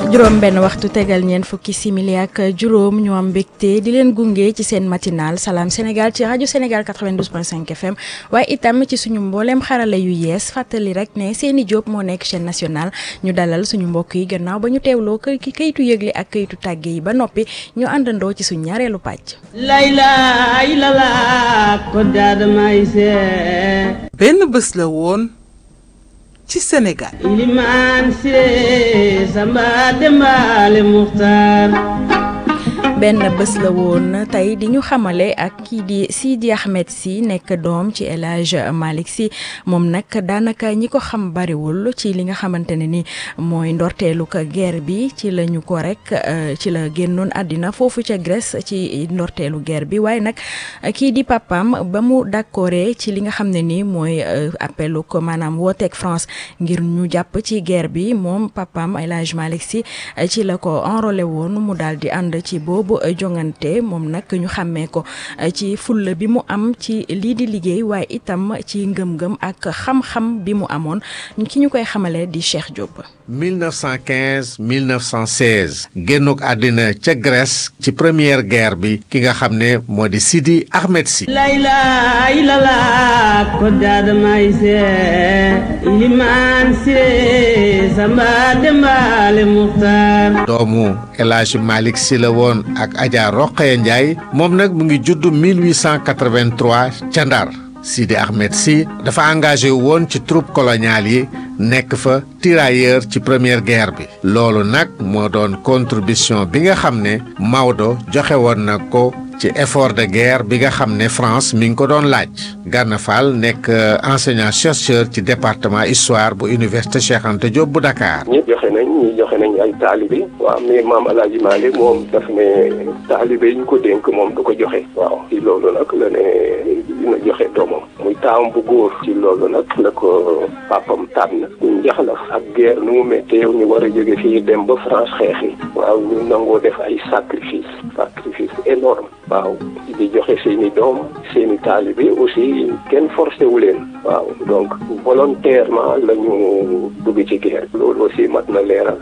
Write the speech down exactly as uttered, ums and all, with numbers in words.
juróom benn waxtu tegal ñeen fukki simili ak juróom ñu am mbégte di leen gunge ci seen matinal Salam Sénégal ci rajo Sénégal quatre-vingt-douze point cinq F M waaye itam ci suñu mbooleem xarala yu yees fàttali rek ne Seyni Diop moo nekk chaîne nationale ñu dalal suñu mbokk yi gannaaw ba ñu teewloo ki kayitu yëgle ak kayitu tàgge yi ba noppi ñu àndandoo ci suñu ñaareelu pàcc. layla ilala ko daadamay see benn bés la woon ci Sénégal. ilimaan siré samba dembaale muxtaar benn bés la woon tey di ñu xamale ak kii di Sidi Ahmed Sy nekk doom ci El Hadj Malick Sy moom nag daanaka ñi ko xam bariwul ci li nga xamante ne ni mooy ndorteelu ko guerre bi ci la ñu ko rek ci la génnoon àddina foofu ca Grèce ci ndorteelu guerre bi waaye nag kii di papam ba mu d'accordé ci li nga xam ne ni mooy appelu ko maanaam wooteeg France ngir ñu jàpp ci guerre bi moom papam El Hadj Malick Sy ci la ko enrôlé woon mu daal di ànd ci boobu bu jongante moom nag ñu xàmmee ko ci fulla bi mu am ci lii di liggéey waaye itam ci ngëm-ngëm ak xam-xam bi mu amoon ki ñu koy xamale di Cheikh Diop. mille neuf cent quinze mille neuf cent seize génnuk àddina ca Grèce ci première guerre bi ki nga xam ne moo di Sidi Ahmed Sy. layla ilala ko daadamay see ilimaan siré samba dembaale muxtaar doomu El Hadj Malick Sy la woon ak Adja Rokhaya Ndiaye moom nag mu ngi judd mille huit cent quatre-vingt-trois ca Ndar. Sidi Ahmed Sy dafa engagé woon ci troupe coloniale yi nekk fa tirailleur ci première guerre bi loolu nag moo doon contribution bi nga xam ne Maodo joxe woon na ko ci effort de guerre bi nga xam ne France mi ngi ko doon laaj. Gana Fall nekk enseignant chercheur ci département histoire bu université Cheikh Anta Diop bu Dakar. ñi joxe nañ ñi joxe nañ ay taalibe waaw mais maam El Hadj Malick moom daf ne taalibe yi ñu ko dénk moom du ko joxe waaw ci loolu nag la ne dina joxe doomam muy taawam bu góor ci loolu nag la ko papam tànn ñu njaxlaf ak guerre nu mu méttee ñu war a jóge fii dem ba France xeexi waaw ñu nangoo def ay sacrifice sacrifice énorme waaw di joxe seeni doom seeni taalibe aussi kenn forcé wu leen waaw donc volontairement la ñu dugg ci guerre loolu aussi mat na leeral